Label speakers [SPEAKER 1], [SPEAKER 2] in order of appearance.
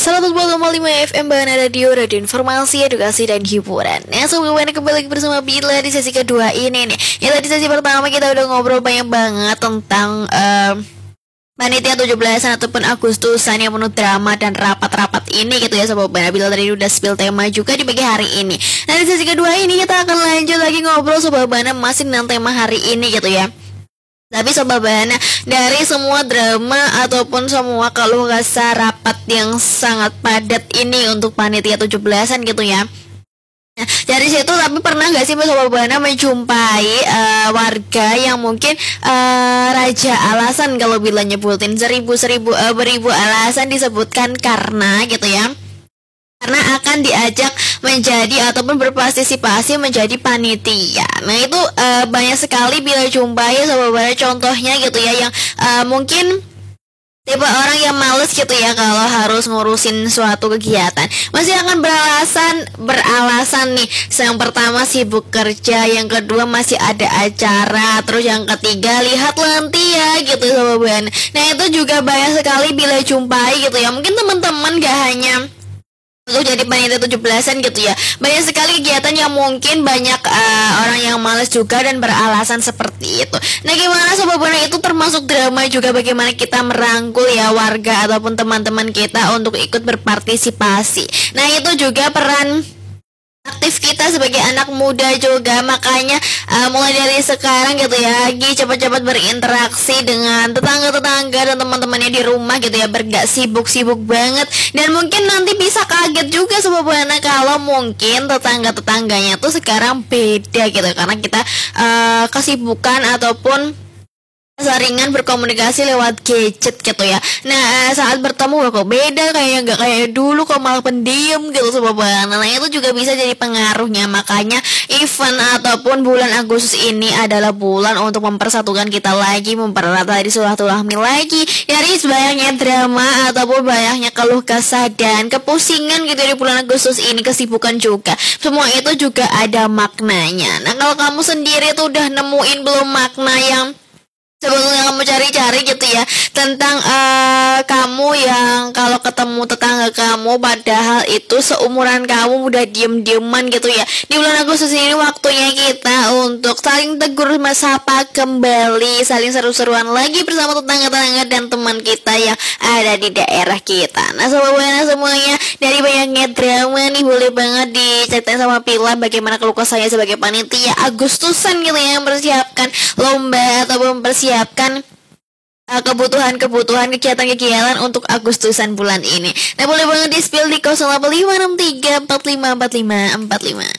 [SPEAKER 1] 104,5 FM Bahana Radio Informasi, Edukasi, dan Hiburan. Nah, semuanya kembali bersama Bila di sesi kedua ini nih. Ya, tadi sesi pertama kita udah ngobrol banyak banget tentang panitia 17-an ataupun Agustusan yang penuh drama dan rapat-rapat ini gitu ya Sobat Bahana. Bila tadi udah spill tema juga di pagi hari ini. Nah, di sesi kedua ini kita akan lanjut lagi ngobrol Sobat Bahana masih dengan tema hari ini gitu ya. Tapi Sobat Bahana, dari semua drama ataupun semua keluh kesah rapat yang sangat padat ini untuk panitia 17-an gitu ya. Nah, dari situ tapi pernah gak sih Sobat Bahana menjumpai warga yang mungkin raja alasan kalau bila nyebutin beribu alasan disebutkan karena gitu ya. Karena akan diajak menjadi ataupun berpartisipasi menjadi panitia. Nah itu banyak sekali bila jumpai Sobat Bahana contohnya gitu ya yang mungkin tipe orang yang males gitu ya kalau harus ngurusin suatu kegiatan. Masih akan beralasan nih. Yang pertama sibuk kerja, yang kedua masih ada acara, terus yang ketiga lihat nanti ya gitu Sobat Bahana. Nah itu juga banyak sekali bila jumpai gitu ya. Mungkin teman-teman gak hanya untuk jadi panitia 17-an gitu ya. Banyak sekali kegiatan yang mungkin banyak orang yang malas juga dan beralasan seperti itu. Nah gimana Sobat Bahana, itu termasuk drama juga bagaimana kita merangkul ya warga ataupun teman-teman kita untuk ikut berpartisipasi. Nah itu juga peran aktif kita sebagai anak muda juga. Makanya mulai dari sekarang gitu ya, cepat-cepat berinteraksi dengan tetangga-tetangga dan teman-temannya di rumah gitu ya, bergak sibuk-sibuk banget. Dan mungkin nanti bisa kaget juga Sobat Bahana kalau mungkin tetangga-tetangganya tuh sekarang beda gitu, karena kita kesibukan ataupun seringan berkomunikasi lewat gadget gitu ya. Nah saat bertemu kok beda, kayak nggak kayak dulu, kok malah pendiam gitu Sobat Bahana. Nah itu juga bisa jadi pengaruhnya. Makanya event ataupun bulan Agustus ini adalah bulan untuk mempersatukan kita lagi, mempererat tadi silaturahmi lagi. Dari banyaknya drama ataupun banyaknya keluh kesah dan kepusingan gitu di bulan Agustus ini, kesibukan juga, semua itu juga ada maknanya. Nah kalau kamu sendiri tuh udah nemuin belum makna yang sebelumnya kamu cari-cari gitu ya tentang kamu yang kalau ketemu tetangga kamu padahal itu seumuran kamu udah diem-dieman gitu ya. Di bulan Agustus ini waktunya kita untuk saling tegur sapa kembali, saling seru-seruan lagi bersama tetangga-tetangga dan teman kita yang ada di daerah kita. Nah Sobat Bahana semuanya, dari banyaknya drama nih boleh banget diceritain sama Pila bagaimana keluh kesahnya sebagai panitia Agustusan gitu ya, yang mempersiapkan lomba ataupun mempersiapkan kebutuhan kegiatan-kegiatan untuk Agustusan bulan ini. Nah boleh banget di spill di 085634545545.